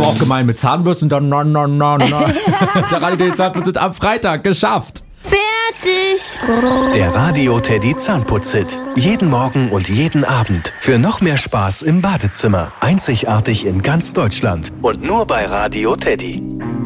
aber auch gemein mit Zahnbürsten und dann Der Radio Teddy Zahnputzhit am Freitag geschafft. Fertig. Der Radio Teddy Zahnputzhit. Jeden Morgen und jeden Abend. Für noch mehr Spaß im Badezimmer. Einzigartig in ganz Deutschland. Und nur bei Radio Teddy.